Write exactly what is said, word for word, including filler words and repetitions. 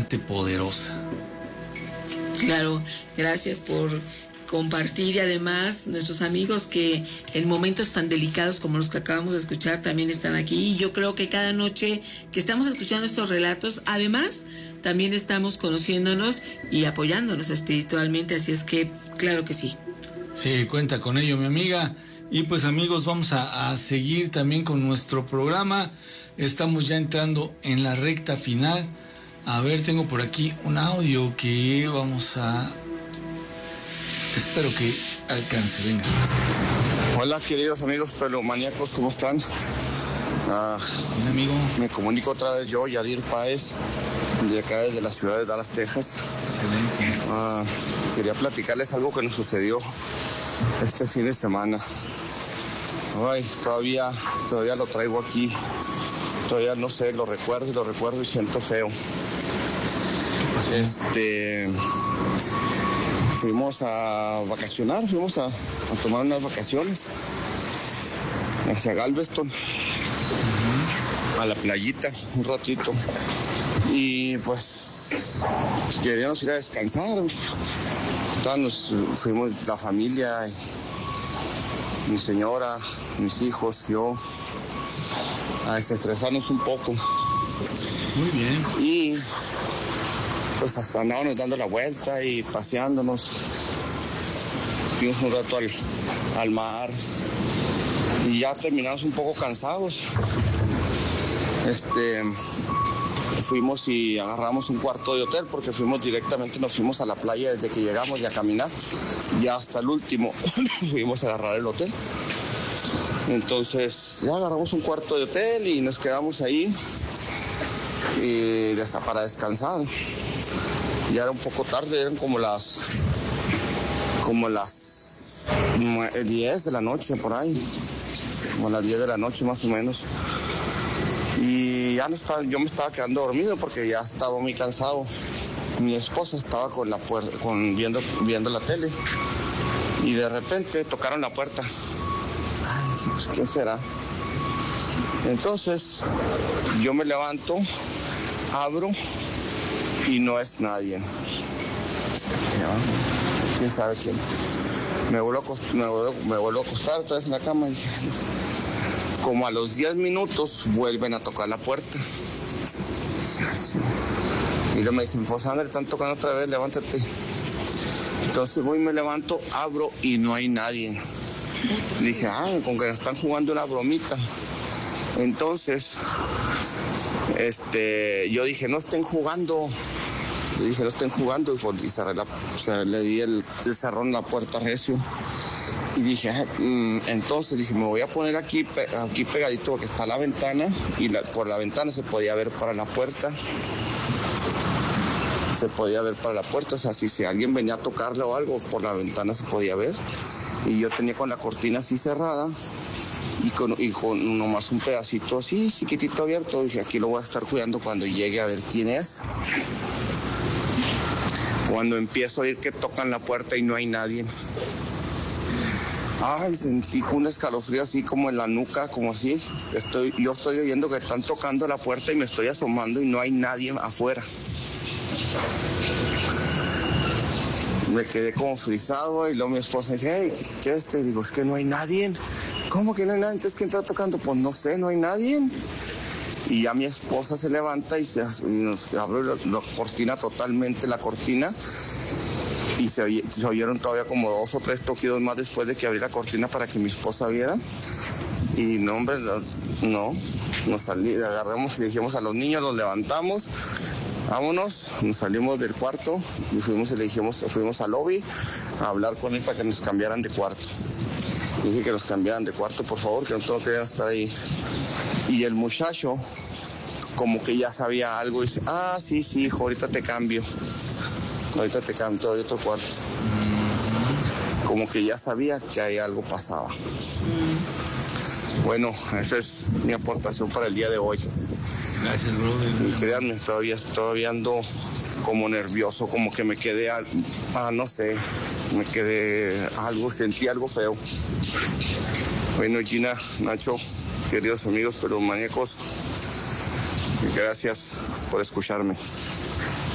bastante poderosa. Claro, gracias por compartir, y además nuestros amigos que en momentos tan delicados como los que acabamos de escuchar también están aquí, y yo creo que cada noche que estamos escuchando estos relatos, además también estamos conociéndonos y apoyándonos espiritualmente, así es que claro que sí. Sí, cuenta con ello, mi amiga. Y pues amigos, vamos a, a seguir también con nuestro programa. Estamos ya entrando en la recta final. A ver, tengo por aquí un audio que vamos a... Espero que alcance, venga. Hola queridos amigos pelumaníacos, ¿cómo están? Ah, Un amigo. Me comunico otra vez yo, Yadir Páez, de acá desde la ciudad de Dallas, Texas. Excelente. Ah, quería platicarles algo que nos sucedió este fin de semana. Ay, todavía, todavía lo traigo aquí. Todavía no sé, lo recuerdo y lo recuerdo y siento feo. Este... Fuimos a vacacionar, fuimos a, a tomar unas vacaciones hacia Galveston, uh-huh. a la playita, un ratito. Y pues queríamos ir a descansar. Todos nos fuimos, la familia, mi señora, mis hijos, yo, a desestresarnos un poco. Muy bien. Y pues hasta andábamos dando la vuelta y paseándonos. Fuimos un rato al, al mar y ya terminamos un poco cansados. Este, fuimos y agarramos un cuarto de hotel porque fuimos directamente, nos fuimos a la playa desde que llegamos y a caminar. Ya hasta el último fuimos a agarrar el hotel. Entonces ya agarramos un cuarto de hotel y nos quedamos ahí y hasta para descansar. Ya era un poco tarde, eran como las como las diez de la noche por ahí, como las diez de la noche más o menos. Y ya no estaba, yo me estaba quedando dormido porque ya estaba muy cansado. Mi esposa estaba con la puerta, con viendo viendo la tele y de repente tocaron la puerta. Ay, pues, ¿quién será? Entonces yo me levanto, abro y no es nadie. ¿Quién sabe quién? Me vuelvo a acostar, me vuelvo, me vuelvo a acostar otra vez en la cama y como a los diez minutos vuelven a tocar la puerta. Y luego me dicen, pues Sandra, están tocando otra vez, levántate. Entonces voy y me levanto, abro y no hay nadie. Dije, ah, con que están jugando una bromita. Entonces, este, yo dije, no estén jugando. Le dije, no estén jugando. Y, y cerré la, o sea, le di el, el cerrón a la puerta recio. Y dije, ah, mm, entonces dije, me voy a poner aquí, pe, aquí pegadito porque está la ventana. Y la, por la ventana se podía ver para la puerta. Se podía ver para la puerta. O sea, si, si alguien venía a tocarle o algo, por la ventana se podía ver. Y yo tenía con la cortina así cerrada. Y con, y con nomás un pedacito así, chiquitito abierto. Dije, aquí lo voy a estar cuidando cuando llegue a ver quién es. Cuando empiezo a oír que tocan la puerta y no hay nadie. Ay, sentí un escalofrío así como en la nuca, como así. Estoy, yo estoy oyendo que están tocando la puerta y me estoy asomando y no hay nadie afuera. Me quedé como frisado y luego mi esposa dice, hey, ¿qué es este? Digo, es que no hay nadie. ¿Cómo que no hay nadie? Entonces, ¿quién está tocando? Pues no sé, no hay nadie. Y ya mi esposa se levanta y, se, y nos abre la, la cortina, totalmente la cortina. Y se, oye, se oyeron todavía como dos o tres toquidos más después de que abrí la cortina para que mi esposa viera. Y no, hombre, no, nos salí, agarramos y dijimos a los niños, los levantamos, vámonos, nos salimos del cuarto y fuimos y le dijimos, fuimos al lobby a hablar con él para que nos cambiaran de cuarto. Dije que nos cambiaran de cuarto, por favor, que no todos querían estar ahí. Y el muchacho, como que ya sabía algo, y dice, ah, sí, sí, hijo, ahorita te cambio. Ahorita te cambio, te doy otro cuarto. Como que ya sabía que ahí algo pasaba. Bueno, esa es mi aportación para el día de hoy. Gracias, brother. Y créanme, todavía, todavía ando como nervioso, como que me quedé, a, ah, no sé, me quedé, algo, sentí algo feo. Bueno, Gina, Nacho, queridos amigos pelumaníacos, gracias por escucharme.